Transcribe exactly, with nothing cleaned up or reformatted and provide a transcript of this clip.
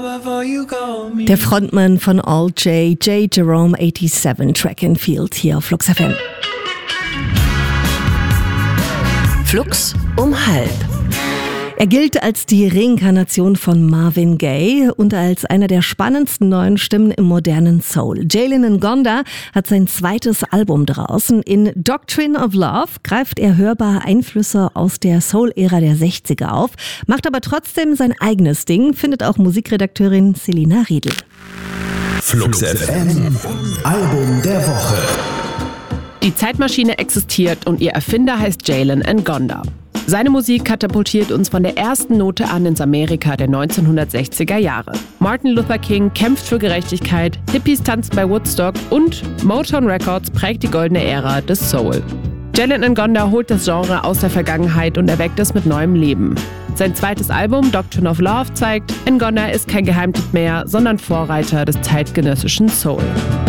Der Frontmann von All J, J. Jerome siebenundachtzig, Track and Field hier auf Flux F M. Flux um halb. Er gilt als die Reinkarnation von Marvin Gaye und als einer der spannendsten neuen Stimmen im modernen Soul. Jalen Ngonda hat sein zweites Album draußen. In Doctrine of Love greift er hörbare Einflüsse aus der Soul-Ära der sechziger auf, macht aber trotzdem sein eigenes Ding, findet auch Musikredakteurin Selina Riedl. Flux F M, Album der Woche. Die Zeitmaschine existiert und ihr Erfinder heißt Jalen Ngonda. Seine Musik katapultiert uns von der ersten Note an ins Amerika der neunzehnhundertsechziger Jahre. Martin Luther King kämpft für Gerechtigkeit, Hippies tanzen bei Woodstock und Motown Records prägt die goldene Ära des Soul. Jalen Ngonda holt das Genre aus der Vergangenheit und erweckt es mit neuem Leben. Sein zweites Album Doctrine of Love zeigt, Ngonda ist kein Geheimtipp mehr, sondern Vorreiter des zeitgenössischen Soul.